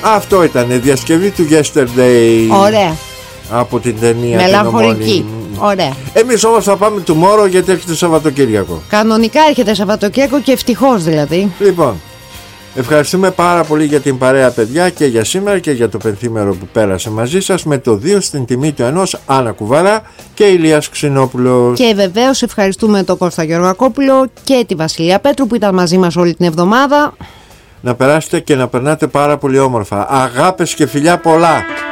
Αυτό ήταν η διασκευή του Yesterday. Ωραία. Από την ταινία μελαγχολική. Ωραία. Εμείς όμως θα πάμε tomorrow γιατί έρχεται Σαββατοκύριακο. Κανονικά έρχεται Σαββατοκύριακο και ευτυχώς δηλαδή. Λοιπόν, ευχαριστούμε πάρα πολύ για την παρέα, παιδιά, και για σήμερα και για το πενθήμερο που πέρασε μαζί σας, με το 2 στην τιμή του 1, Άννα Κουβάρα και Ηλίας Ξινόπουλος. Και βεβαίως ευχαριστούμε τον Κώστα Γεωργακόπουλο και τη Βασιλεία Πέτρου που ήταν μαζί μας όλη την εβδομάδα. Να περάσετε και να περνάτε πάρα πολύ όμορφα. Αγάπες και φιλιά πολλά.